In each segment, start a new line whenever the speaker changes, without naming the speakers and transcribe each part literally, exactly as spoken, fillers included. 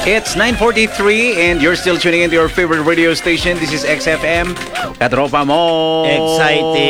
It's nine forty-three and you're still tuning into your favorite radio station. This is X F M. Katropa mo.
Exciting.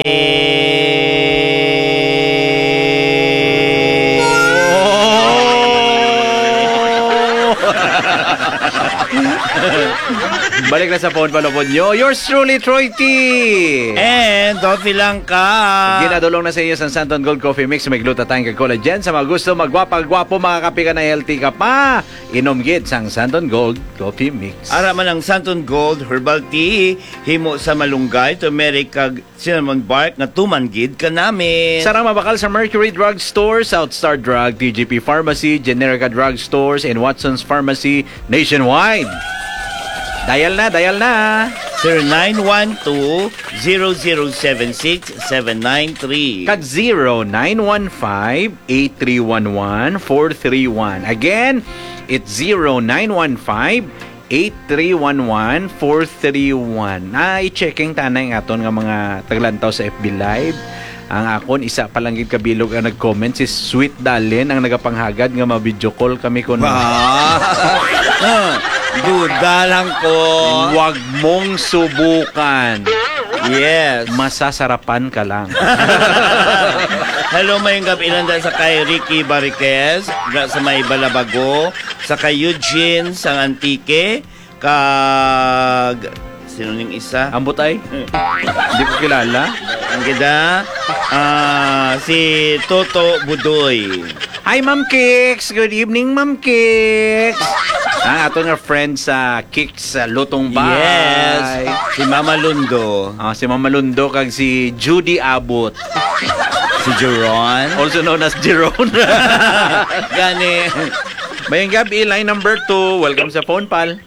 Balik na sa phone palupod nyo. Yours truly, Troy T.
And Doffy lang ka.
Ginadulong na sa inyo sa Santon Gold Coffee Mix. May glutathione kag collagen. Sa mga gusto magwapa-gwapo, mga kape ka na healthy ka pa. Inom gid sang Santon Gold Coffee Mix.
Ara man ang Santon Gold Herbal Tea. Himo sa malunggay, turmeric kag cinnamon bark nga tumanggid ka namin.
Sarang mabakal sa Mercury Drug Store, Southstar Drug, T G P Pharmacy, Generica Drug Stores, and Watson's Pharmacy nationwide. Dial na, dial na.
zero nine one two, zero zero seven six, seven nine three.
Kag zero nine one five, eight three one one, four three one. Again, it's zero nine one five, eight three one one, four three one. Ah, i-checking tanay nga aton nga mga taglantaw sa F B Live. Ang akon, isa palanggid kabilog ang nag-comment, si Sweet Dalin ang nagapanghagad nga ma-video call kami ko na.
Ah, duda lang ko.
Huwag mong subukan.
Yes.
Masasarapan ka lang.
Hello, mayong gabi lang sa kay Ricky Bariquez, sa may Balabago, sa kay Eugene, sa Antique, kag... Sino ning isa?
Ambot ay? Hindi ko kilala.
Ang ganda, ah, si Toto Budoy.
Hi, Ma'am Kicks! Good evening, Ma'am Kicks! Ang ato nga friend sa Kicks sa Lutong Bahay.
Yes, si Mama Lundo.
Ah, si Mama Lundo kag si Judy Abot.
Si Jeron.
Also known as Jeron.
Gani.
Mayang gabi, line number two. Welcome sa phone, pal.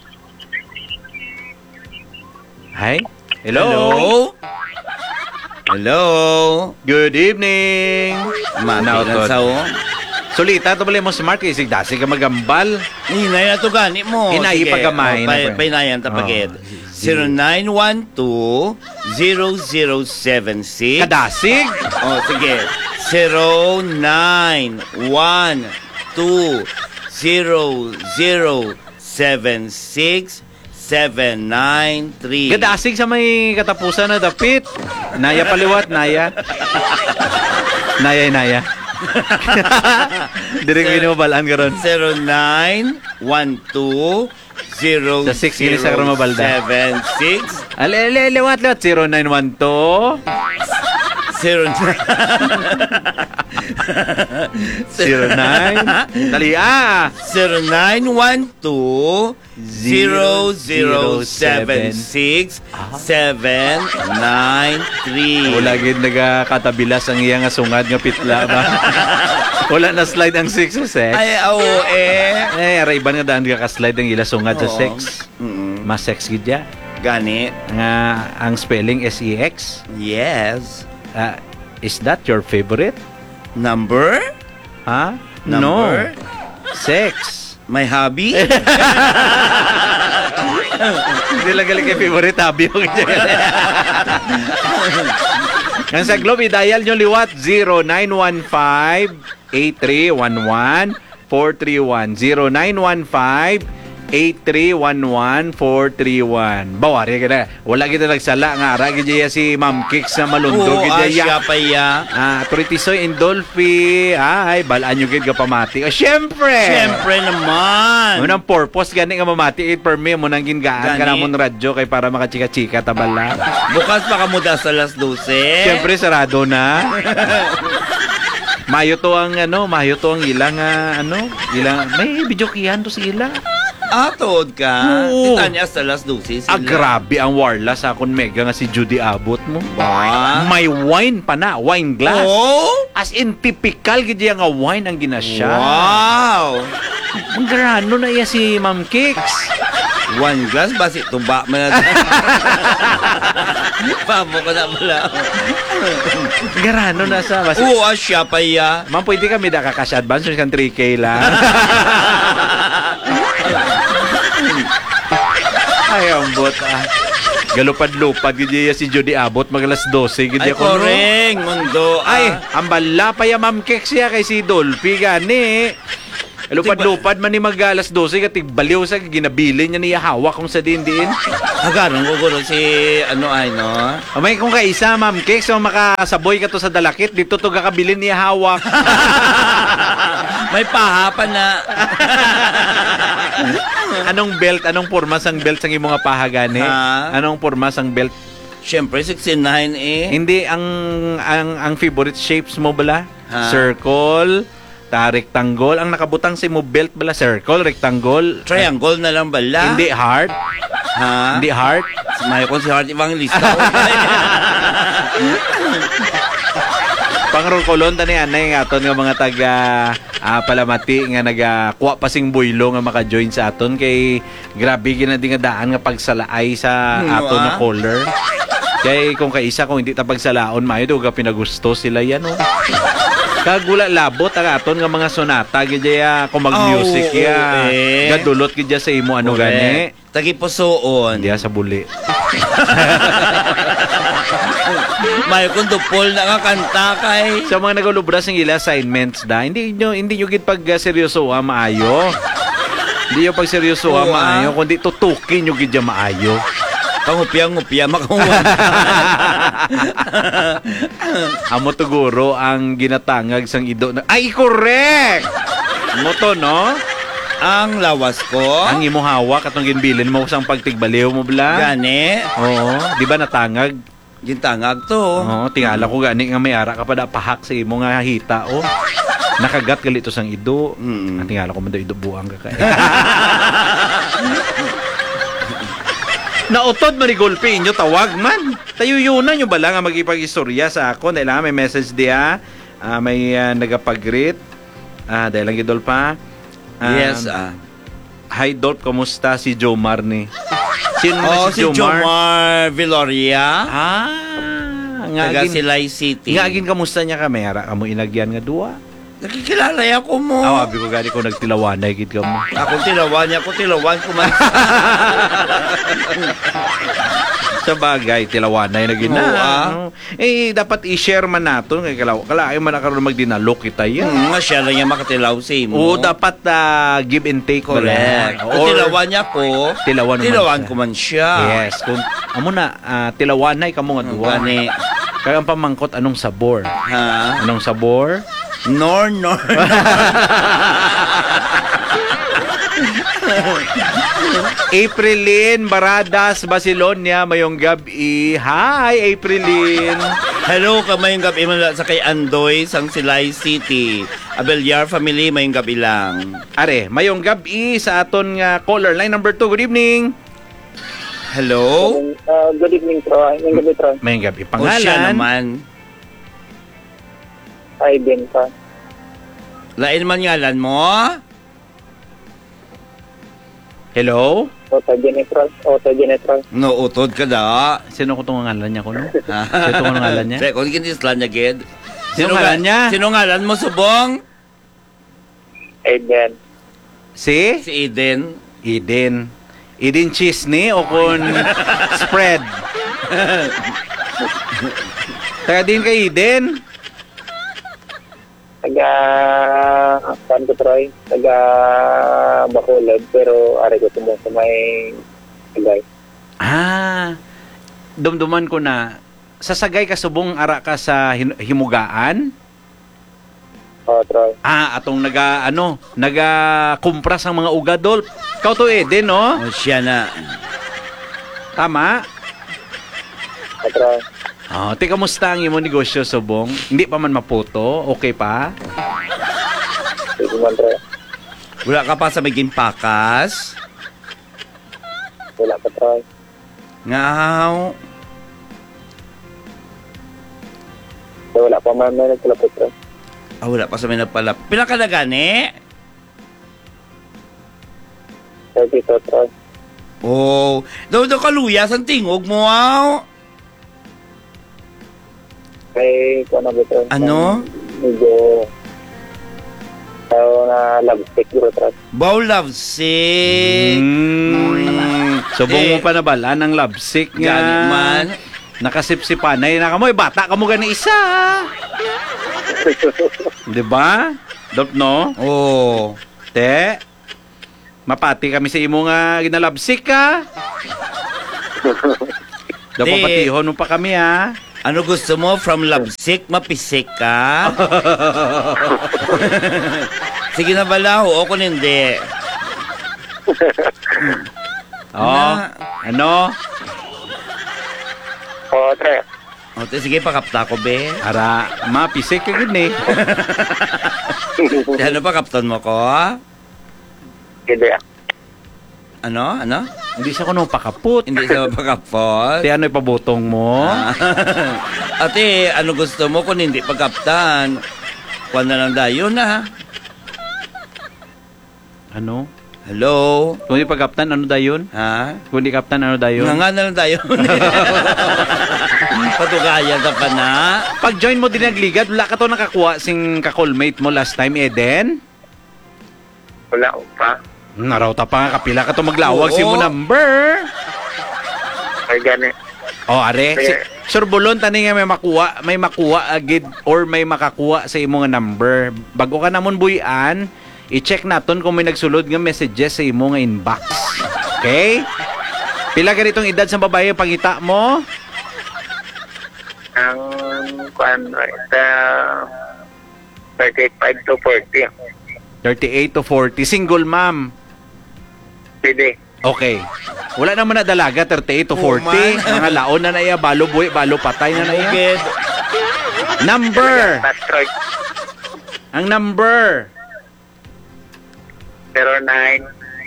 Hi. Hello.
Hello. Hello.
Good evening.
Manaw to. Sa o.
Sulita to bali mo smart kasi dasi ka magambal.
Hinay na to gani mo.
Hinay pagamay
na. Painayan tapagid. zero nine one two, zero zero seven six.
Kadasig.
Oh, sige. zero nine one two, zero zero seven six. seven nine three.
Gadasig sa may katapusan na dapit. Naya paliwat, Naya. Naya, Naya. Dire ko ginabalaan ka ron.
zero nine one two, zero
Sa six gini sa Ramabalda.
seven six.
Ale, ale, liwat, liwat. zero nine one two.
zero
nine. Dali, ah.
zero nine one two, zero zero seven six, seven nine three.
Wala gid nagakatabilas ang iya nga sungad nga pitla ba? Wala na slide ang six sa sex.
Ay, oo eh.
Eh, arayban nga daan ka slide ang ila sungad sa
Oo.
sex.
Mm-mm.
Mas sex gid ya.
Gani.
Nga ang spelling S E X.
Yes.
Uh, is that your favorite?
Number?
Ha?
Number?
No. Sex.
My hobby?
Hindi lang galing kay favorite hobby yung Ang sa Globe, i-dial nyo liwat zero nine one five, eight three one one, four three one. zero nine one five, eight three one one, four three one. Bawari ka na. Wala kita nagsala nga. Ara, gidya si Ma'am Kicks na malundog.
Oo,
Gidya
asya pa ya.
Ah, Turitisoy Indolfi. Ay, balaan nyo gid ka pamati. Oh, syempre!
Siyempre naman.
Unang purpose, gani nga mamati. It per me, munang gingaan ka
Gani.
namon radyo kay para makachika-chika tabala.
Bukas pa kamuda sa alas dose.
Syempre, sarado na. Mayo to ang ano, mayo to ang ilang ah, ano, ilang may video kiyan to sa ila.
Ah, tood ka.
Oo.
Titanya sa alas dose sila.
Ah, grabe ang warla sa akon mega nga si Judy Abot mo.
Ba?
May wine pa na, wine glass.
Oh?
As in, typical gid nga wine ang ginasya.
Wow.
Ang garano na iya si Ma'am Kicks.
One glass, basi tuba man na. Pamo ko na pala.
Garano na sa basi.
Oo, asya pa ya.
Ma'am, pwede kami da ka-cash advance kan three K lang. Ay, ang bot ah. Galupad-lupad gid si Judy Abot magalas twelve gid
Ay,
ko.
koreng, mundo.
Ay,
Ah.
ang bala pa ya Ma'am Kicks siya kay si Dolphy gani. Lupad-lupad man ni mag-alas dose katig baliw sa ginabilin niya niya hawak kung sa din-din.
Hagaron ko guro si ano ay no.
Amay kung kaisa, Ma'am Cake, so makasaboy ka to sa dalakit, dito to kakabilin niya hawak.
May paha pa na.
Anong belt, anong porma sang belt sang imong nga pahagani?
Ha?
Anong porma sang belt?
Siyempre, sixty-nine eh.
Hindi ang ang ang favorite shapes mo bala?
Ha?
Circle, ta rectangle. Ang nakabutang sa mo belt bala circle, rectangle,
Triangle na lang bala.
hindi heart.
Ha?
Hindi heart.
May ko si Heart Evangelista.
Pangrongkolon tani anay nga aton nga mga taga ah, palamati nga nagakuha pasing buylo nga maka-join sa aton kay grabe ginadi nga daan nga pagsalaay sa
Hmm,
aton
ah.
na caller. Kay kung kaisa kung hindi ta pagsalaon maayo do ga pinagusto sila yan oh. Kagula labot ang aton nga mga sonata gidya kung mag-music
Oh,
ya.
eh.
Gadulot gidya sa imo ano gani.
Tagi pusoon.
Diya sa buli.
May kung dupol na nga kanta kay.
Sa mga nagulubras ng ila assignments da, hindi nyo, hindi nyo gid pag uh, seryoso ah, maayo. Hindi nyo pag seryoso ah,
Oo,
maayo, kundi tutukin nyo gid ya maayo.
Pangupya-ngupya makungon.
Amo to guro ang ginatangag sang ido na, ay correct! Mo to no?
Ang lawas ko.
Ang imo hawak atong ginbilin mo sang pagtigbaliw mo bla.
Gani.
Oo, di ba natangag?
Gintangag to.
Oo, tingala ko gani nga may ara ka pa da pahak sa imo nga hita oh. Nakagat gali to sang ido.
Mm.
Ang tingala ko man daw ido buang ka kay. Nautod marigolpe inyo tawag man. Tayuyunan nyo bala nga magipag-istorya sa ako dahil lang may message diya. Ah, may uh, nagapag-greet. Ah, dahil lang gidol pa. Um,
Yes, ah.
Hi Dolp, kamusta si Jomar ni? Sino na
Oh,
si
si
Jomar?
Jomar Viloria.
Ah, nga
Taga
agin,
Silay City.
nga agin kamusta niya kamera? Kamo inagyan nga duwa?
Nakikilala ya ko mo.
Ah, wabi ko gani ko nagtilawanay gid ka mo.
Ako tilawan niya, ako tilawan ko man.
Sa bagay, tilawanay na gina.
Oo, ah.
no? Eh, dapat i-share man nato. Kaya kalaw, kalaay man na karoon magdinalok kita yan.
Hmm, nga siya lang niya makatilaw sa imo.
Oo, dapat ah, give and take.
Correct.
bala.
Kung tilawan niya ko,
tilawan mo man
tilawan
siya.
ko man siya.
Yes. Kung, amo na, ah, tilawanay ka mo nga duwa.
Gani.
Kaya ang pamangkot, anong sabor?
Ha?
Anong sabor?
Nor, nor.
Aprilin Baradas Basilonia mayong gabi. Hi Aprilin.
Hello, kamayong gabi man sa kay Andoy, sang Silay City. Abelyar family, mayong gabi lang.
Are, mayong gabi sa aton nga caller line number two. Good evening.
Hello?
Uh, good evening, Troy. Good evening, Troy.
Mayong gabi.
O siya
Pangalan?
naman.
Hi, Ben pa.
Lain man ngalan mo?
Hello?
Otto Genetral. Otto Genetral.
No, utod ka da.
Sino ko itong ngalan niya ko, no? Sino itong ngalan niya?
Teka, kung kinislan niya, Ged.
Sino ngalan niya?
Sino ngalan mo, Subong?
Aiden.
Si?
Si Eden.
Eden. Eden Chisney o kung spread? Taga din kay Eden?
Taga... Saan ko, Troy? Taga... Bacolod. Pero ari ko tumong sa may... Tagay.
Ah, dumduman ko na. Sasagay ka subong ara ka sa hin- himugaan?
Oo, Troy.
Ah, atong naga, ano, naga kumpras ang mga ugadol. Ikaw to Eden, no?
O siya na.
Tama?
Oo, Troy.
Oh, ti kamusta ang imo negosyo subong? Hindi pa man maputo, okay pa?
Sige man, Troy.
Wala ka pa sa maging pakas?
Wala pa, Troy.
Ngaw.
So, wala pa man may nagpalapot, Troy.
Ah, wala pa sa may nagpalap. Pila ka na gani?
thirty to, Troy.
Oh, daw daw kaluyas ang tingog mo, aw.
Kay... Kung ano ba, Troy?
Ano?
Medyo... Tayo na love stick, bro, Troy.
Bow love sick.
Mm. Subong
Eh,
mo pa na bala ng lovesick nga.
Gani man.
Nakasipsipanay na kamoy, bata ka mo gani isa. Di ba? Dot no?
Oh.
Te, mapati kami sa imo nga ginalabsik ka.
Te.
Dapapatihon mo pa kami ha.
Ano gusto mo? From labsik, mapisik ka? Sige na bala, oo ko hindi.
Oh, ano?
O, tre.
O, te, sige, pakapta ko, be.
Ara, mapisik ka gini.
Te, ano pa, kapton mo ko?
Hindi ah.
Ano? Ano?
Hindi siya kuno pakaput.
Hindi siya mapakapot?
Te, ano ipabutong mo?
Ate, ano gusto mo kung hindi pagkaptan? Kuha na lang dayo na.
Ano?
Hello?
Kung di pagkaptan, ano dayon?
Ha?
Kung di kaptan, ano dayon?
Nga nga na lang dayo. Patugaya ka pa na.
Pag join mo din nagligad, wala ka to nakakuha sing ka-callmate mo last time, Eden?
Wala ko pa.
Naraw ta pa nga, kapila ka to maglawag
Oo.
si mo number.
Ay, gani.
Oh, are. Si,
Sige.
Sir Bulon, tani nga may makuha, may makuha agad or may makakuha sa imo nga number. Bago ka namon buyan, i-check naton kung may nagsulod nga messages sa imo nga inbox. Okay? Pila ka nitong edad sa babae pangita mo?
Ang, kuan, right, uh, thirty-five to forty.
thirty-eight to forty. Single ma'am.
Pwede.
Okay. Wala naman na dalaga, thirty-eight to forty.
Woman.
Mga laon na na iya, balo buhi, balo patay na na iya.
Bukid.
Number!
Last try.
Ang number!
zero nine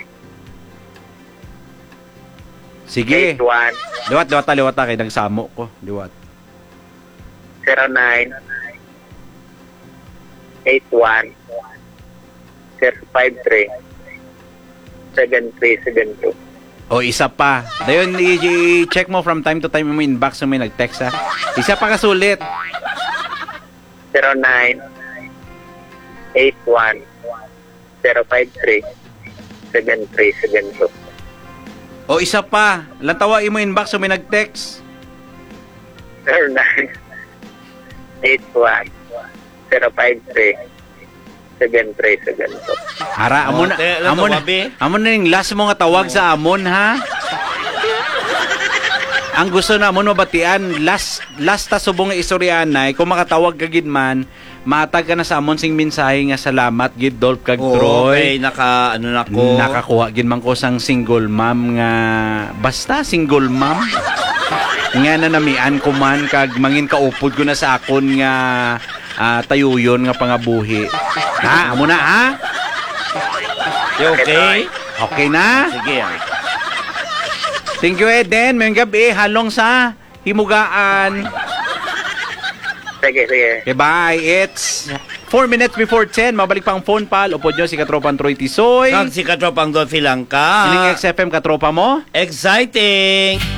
Sige.
eight one
Liwat, liwat ta, liwat ta. Kaya nagsamo ko. Liwat.
zero nine eight one zero five three seven three seven two.
O, isa pa. Dayon, i- i-check mo from time to time mo inbox na may nag-text ha. Isa pa kasulit.
zero nine eight one zero five three seven three seven two.
O, isa pa. Lantawa mo inbox na may nag-text.
zero nine eight one zero five three seven three seven two.
Ara,
O,
amon na.
te, lang
Amon na.
tawabi.
Amon na yung last mo nga tawag sa amon ha. Ang gusto na amon mabatian, last last ta subong nga istoryanay, kung makatawag ka gid man, matag ka na sa amon sing mensahe nga salamat gid Dolph kag
Oo,
Troy.
okay, naka, ano na ko.
Nakakuha gid man ko sang single mom nga basta single mom. Nga na namian ko man kag mangin kaupod ko na sa akon nga ah, tayuyon nga pangabuhi. Ha, amo na ha?
You okay?
Okay na?
Sige. ah.
Thank you, Eden. Mayong gabi, halong sa himugaan.
Sige, sige.
Okay, bye. It's four minutes before ten. Mabalik pa ang phone pal. Upod nyo si Katropan Troy Tisoy.
Kang si Katropang Dolphy lang ka.
Ining X F M Katropa mo.
Exciting!